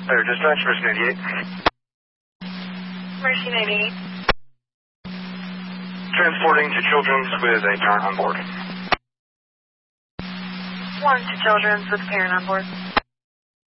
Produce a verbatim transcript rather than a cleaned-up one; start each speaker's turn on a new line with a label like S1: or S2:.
S1: Clear, dispatch, Mercy ninety-eight.
S2: Mercy ninety-eight.
S1: Transporting to Children's with a parent on board.
S2: One to Children's with parent on board.